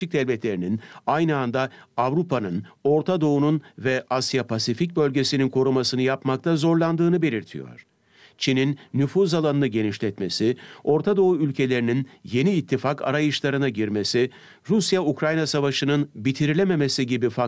Devletlerinin aynı anda Avrupa'nın, Orta Doğu'nun ve Asya Pasifik bölgesinin korumasını yapmakta zorlandığını belirtiyor. Çin'in nüfuz alanını genişletmesi, Orta Doğu ülkelerinin yeni ittifak arayışlarına girmesi, Rusya-Ukrayna savaşının bitirilememesi gibi faktörler